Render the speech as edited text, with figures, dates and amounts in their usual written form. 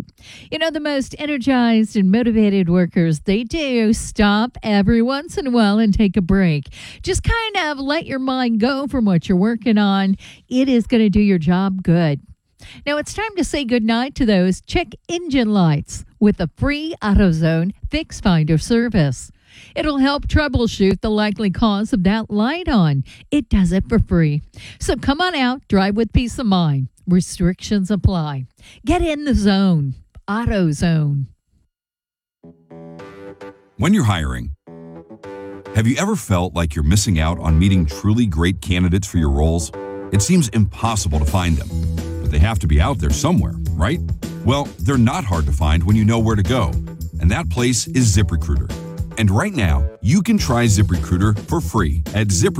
right? You know, the most energized and motivated workers, they do stop every once in a while and take a break. Just kind of let your mind go from what you're working on. It is going to do your job good. Now it's time to say goodnight to those check engine lights with a free AutoZone Fix Finder service. It'll help troubleshoot the likely cause of that light on. It does it for free. So come on out, drive with peace of mind. Restrictions apply. Get in the zone. AutoZone. When you're hiring, have you ever felt like you're missing out on meeting truly great candidates for your roles? It seems impossible to find them, but they have to be out there somewhere, right? Well, they're not hard to find when you know where to go, and that place is ZipRecruiter. And right now, you can try ZipRecruiter for free at ZipRecruiter.